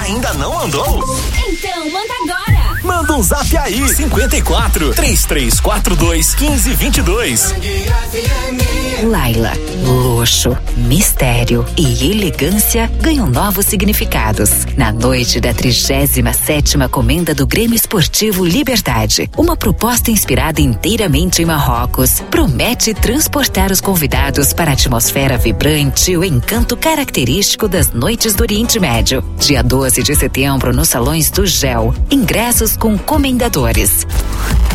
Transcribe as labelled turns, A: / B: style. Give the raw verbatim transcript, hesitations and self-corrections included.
A: Ainda não mandou?
B: Então manda agora.
A: Manda um zap aí. cinquenta e quatro, três três quatro dois, quinze, vinte e dois.
C: Laila, luxo, mistério e elegância ganham novos significados. Na noite da trigésima sétima Comenda do Grêmio Esportivo Liberdade, uma proposta inspirada inteiramente em Marrocos, promete transportar os convidados para a atmosfera vibrante e o encanto característico das noites do Oriente Médio. Dia doze de setembro, nos salões do Gel. Ingressos com comendadores.